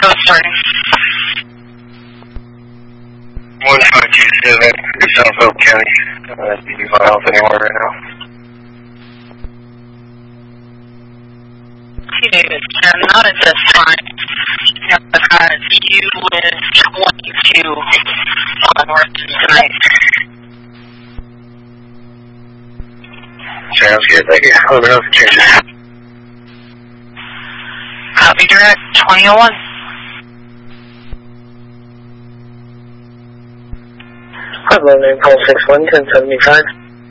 Code starting. 1527, Southfield County. Do you find health anywhere right now? David, not at this time. You with 22 on North tonight. Sounds good, thank you. Let me know if it changes. Copy direct, 2001. Hello, name 461 1075.